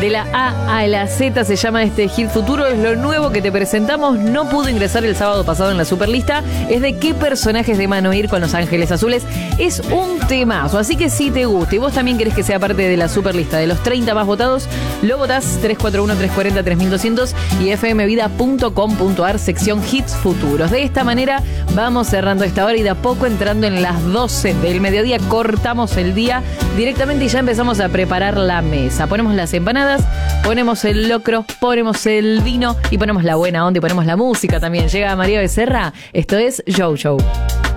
De la A a la Z se llama este hit futuro. Es lo nuevo que te presentamos. No pudo ingresar el sábado pasado en la superlista. Es de qué personajes de Mano Ir con Los Ángeles Azules. Es un temazo. Así que si te gusta y vos también querés que sea parte de la superlista de los 30 más votados, lo votás 341-340-3200 y fmvida.com.ar sección hits futuros. De esta manera vamos cerrando esta hora y de a poco entrando en las 12 del mediodía. Cortamos el día directamente y ya empezamos a preparar la mesa. Ponemos las empanadas, ponemos el locro, ponemos el vino y ponemos la buena onda y ponemos la música también. Llega María Becerra. Esto es Joe Show.